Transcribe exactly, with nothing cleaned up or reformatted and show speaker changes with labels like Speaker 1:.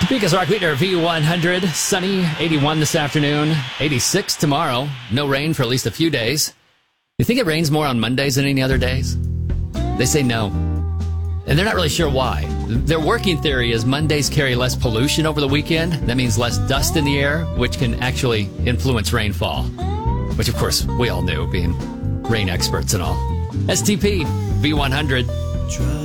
Speaker 1: Topeka's Rock Leader V one hundred. Sunny, eighty-one this afternoon, eighty-six tomorrow. No rain for at least a few days. You think it rains more on Mondays than any other days? They say no. And they're not really sure why. Their working theory is Mondays carry less pollution over the weekend. That means less dust in the air, which can actually influence rainfall. Which, of course, we all knew, being rain experts and all. S T P, V one hundred.